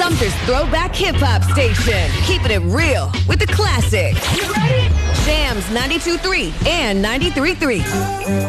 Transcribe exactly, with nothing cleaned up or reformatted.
Sumter's throwback hip-hop station. Keeping it real with the classics. You ready? Jams ninety-two point three and ninety-three point three.